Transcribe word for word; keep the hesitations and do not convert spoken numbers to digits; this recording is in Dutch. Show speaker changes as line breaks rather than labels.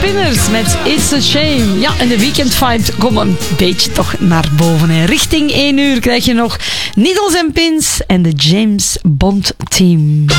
Spinners met It's a Shame. Ja, en de Weekend Vibes komen een beetje toch naar boven. Hè. Richting één uur krijg je nog Needles and Pins en de James Bond Team.